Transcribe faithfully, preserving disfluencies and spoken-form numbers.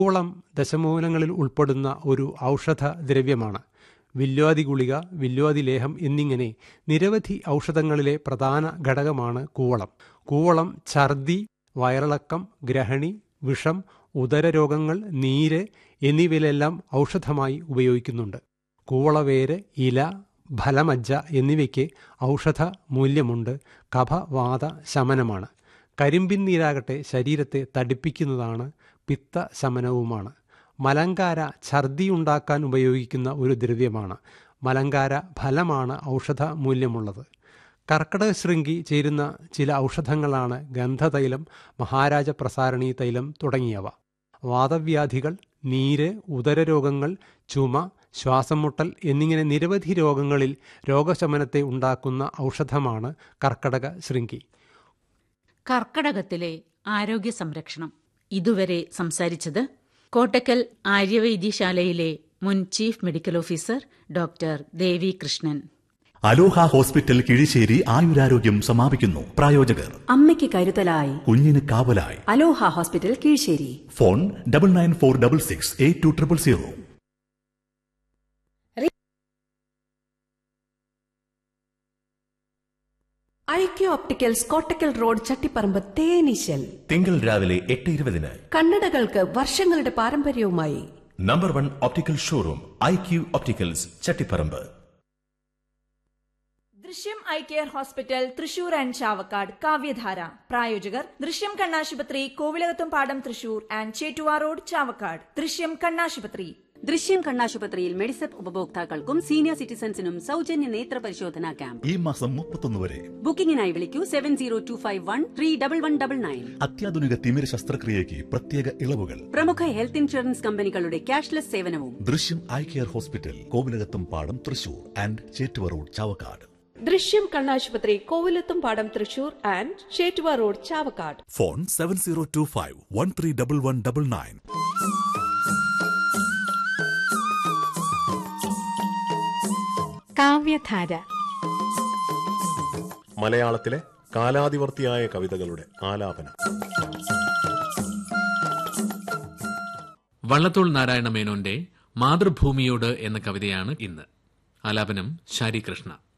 കൂവളം ദശമൂലങ്ങളിൽ ഉൾപ്പെടുന്ന ഒരു ഔഷധ ദ്രവ്യമാണ്. വില്വാദി ഗുളിക, വില്വാദി ലേഹം എന്നിങ്ങനെ നിരവധി ഔഷധങ്ങളിലെ പ്രധാന ഘടകമാണ് കൂവളം. കൂവളം ഛർദി, വയറിളക്കം, ഗ്രഹണി, വിഷം, ഉദരരോഗങ്ങൾ, നീര് എന്നിവയിലെല്ലാം ഔഷധമായി ഉപയോഗിക്കുന്നുണ്ട്. കൂവളവേര്, ഇല, ഫലമജ്ജ എന്നിവയ്ക്ക് ഔഷധ മൂല്യമുണ്ട്. കഫവാത ശമനമാണ്. കരിമ്പിൻ നീരാകട്ടെ ശരീരത്തെ തടിപ്പിക്കുന്നതാണ്, പിത്ത ശമനവുമാണ്. മലങ്കാര ഛർദി ഉണ്ടാക്കാൻ ഉപയോഗിക്കുന്ന ഒരു ദ്രവ്യമാണ്. മലങ്കാര ഫലമാണ് ഔഷധ മൂല്യമുള്ളത്. കർക്കിടക ശൃംഗി ചേരുന്ന ചില ഔഷധങ്ങളാണ് ഗന്ധതൈലം, മഹാരാജ പ്രസാരണി തൈലം തുടങ്ങിയവ. വാതവ്യാധികൾ, നീര്, ഉദരരോഗങ്ങൾ, ചുമ, ശ്വാസം മുട്ടൽ എന്നിങ്ങനെ നിരവധി രോഗങ്ങളിൽ രോഗശമനത്തെ ഉണ്ടാക്കുന്ന ഔഷധമാണ് കർക്കിടക ശൃംഗി. കർക്കിടകത്തിലെ ആരോഗ്യ സംരക്ഷണം. ഇതുവരെ സംസാരിച്ചത് കോട്ടക്കൽ ആര്യവൈദ്യശാലയിലെ മുൻ ചീഫ് മെഡിക്കൽ ഓഫീസർ ഡോക്ടർ ദേവി കൃഷ്ണൻ. അലോഹ ഹോസ്പിറ്റൽ കിഴിശ്ശേരി ആയുരാരോഗ്യം സമാപിക്കുന്നു. പ്രായോജകർ അമ്മയ്ക്ക് കരുതലായി, കുഞ്ഞിന് കാവലായി. അലോഹ hospital Kizhissery. Phone double nine four double six eight two triple zero. ഐക്യ ഓപ്റ്റിക്കൽസ് കോട്ടക്കൽ റോഡ്, ചട്ടിപ്പറമ്പ്, തേനീശൽ. തിങ്കൾ രാവിലെ എട്ട് ഇരുപതിന്. കണ്ണടകൾക്ക് വർഷങ്ങളുടെ പാരമ്പര്യവുമായി number one optical showroom I Q opticals, Chattiparamba. ദൃശ്യം eye care hospital Thrissur and Chavakkad. കാവ്യധാര പ്രായോജകർ ദൃശ്യം കണ്ണാശുപത്രി, കോവിലകത്തും പാടം തൃശൂർ ആൻഡ് ചേറ്റുവാ റോഡ്, ചാവക്കാട്. ദൃശ്യം കണ്ണാശുപത്രി. ദൃശ്യം കണ്ണാശുപത്രിയിൽ മെഡിസെപ്പ് ഉപഭോക്താക്കൾക്കും സീനിയർ സിറ്റിസൺസിനും സൗജന്യ നേത്ര പരിശോധനാ ക്യാമ്പ് ഈ മാസം മുപ്പത്തൊന്ന് വരെ. ബുക്കിംഗിനായി വിളിക്കൂ seven zero to five one three double one double nine. അത്യാധുനിക തിമിര ശസ്ത്രക്രിയയ്ക്ക് പ്രത്യേക ഇളവുകൾ. പ്രമുഖ ഹെൽത്ത് ഇൻഷുറൻസ് കമ്പനികളുടെ ക്യാഷ്ലെസ് സേവനവും. ദൃശ്യം ഐ കെയർ ഹോസ്പിറ്റൽ, കോവിലകത്തും പാടം തൃശൂർ ആൻഡ് ചേറ്റുവ റോഡ്, ചാവക്കാട്. ദൃശ്യം കണ്ണാശുപത്രി, കോവിലത്തും പാടം Thrissur and Chettuva road, Chavakkad. Phone seven zero to five one three double one double nine. കാവ്യധാര. മലയാളത്തിലെ കാലാതിവർത്തിയായ കവിതകളുടെ ആലാപനം. വള്ളത്തോൾ നാരായണ മേനോന്റെ മാതൃഭൂമിയോട് എന്ന കവിതയാണ് ഇന്ന്. ആലാപനം ശാരി കൃഷ്ണ.